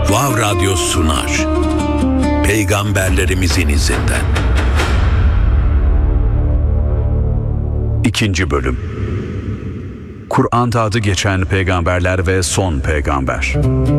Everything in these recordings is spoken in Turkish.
Vav Radyo sunar. Peygamberlerimizin izinden. 2. Bölüm. Kur'an'da adı geçen peygamberler ve son peygamber.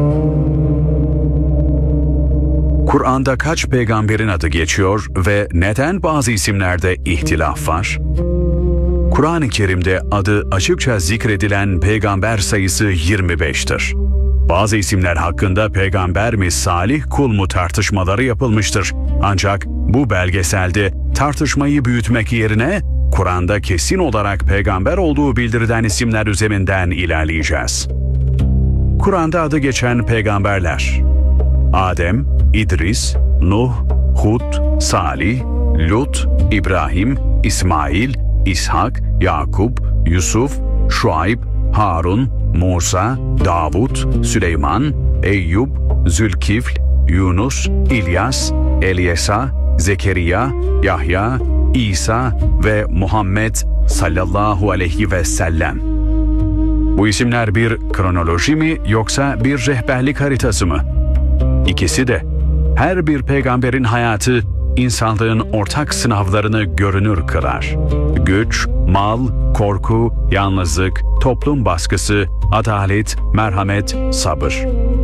Kur'an'da kaç peygamberin adı geçiyor ve neden bazı isimlerde ihtilaf var? Kur'an-ı Kerim'de adı açıkça zikredilen peygamber sayısı 25'tir. Bazı isimler hakkında peygamber mi, salih kul mu tartışmaları yapılmıştır. Ancak bu belgeselde tartışmayı büyütmek yerine Kur'an'da kesin olarak peygamber olduğu bildirilen isimler üzerinden ilerleyeceğiz. Kur'an'da adı geçen peygamberler: Adem, İdris, Nuh, Hud, Salih, Lut, İbrahim, İsmail, İshak, Yakup, Yusuf, Şuayb, Harun, Musa, Davud, Süleyman, Eyüp, Zülkifl, Yunus, İlyas, Elyesa, Zekeriya, Yahya, İsa ve Muhammed sallallahu aleyhi ve sellem. Bu isimler bir kronoloji mi yoksa bir rehberlik haritası mı? İkisi de. Her bir peygamberin hayatı insanlığın ortak sınavlarını görünür kılar. Güç, mal, korku, yalnızlık, toplum baskısı, adalet, merhamet, sabır.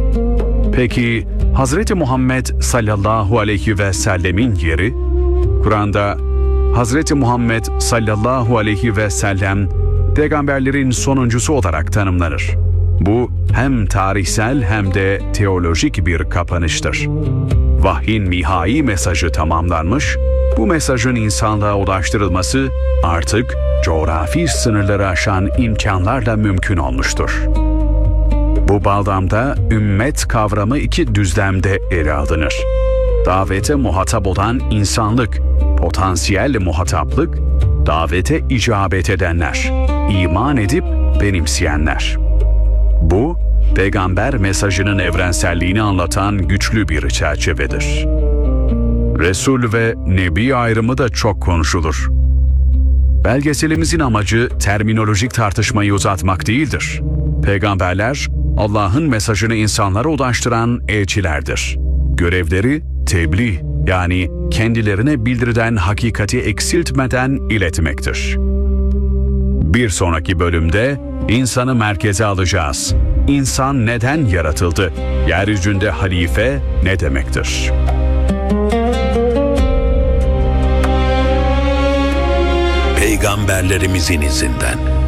Peki Hazreti Muhammed sallallahu aleyhi ve sellemin yeri? Kur'an'da Hazreti Muhammed sallallahu aleyhi ve sellem peygamberlerin sonuncusu olarak tanımlanır. Bu hem tarihsel hem de teolojik bir kapanıştır. Vahyin nihai mesajı tamamlanmış, bu mesajın insanlığa ulaştırılması artık coğrafi sınırları aşan imkanlarla mümkün olmuştur. Bu bağlamda ümmet kavramı iki düzlemde ele alınır. Davete muhatap olan insanlık, potansiyel muhataplık, davete icabet edenler, iman edip benimseyenler. Bu, peygamber mesajının evrenselliğini anlatan güçlü bir çerçevedir. Resul ve Nebi ayrımı da çok konuşulur. Belgeselimizin amacı terminolojik tartışmayı uzatmak değildir. Peygamberler, Allah'ın mesajını insanlara ulaştıran elçilerdir. Görevleri tebliğ, yani kendilerine bildirilen hakikati eksiltmeden iletmektir. Bir sonraki bölümde insanı merkeze alacağız. İnsan neden yaratıldı? Yeryüzünde halife ne demektir? Peygamberlerimizin izinden.